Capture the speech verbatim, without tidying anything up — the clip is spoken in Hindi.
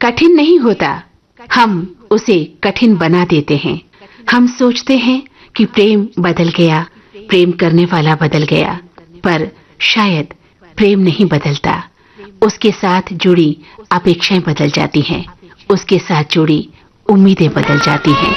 कठिन नहीं होता, हम उसे कठिन बना देते हैं। हम सोचते हैं कि प्रेम बदल गया, प्रेम करने वाला बदल गया, पर शायद प्रेम नहीं बदलता। उसके साथ जुड़ी अपेक्षाएं बदल जाती हैं, उसके साथ जुड़ी उम्मीदें बदल जाती हैं।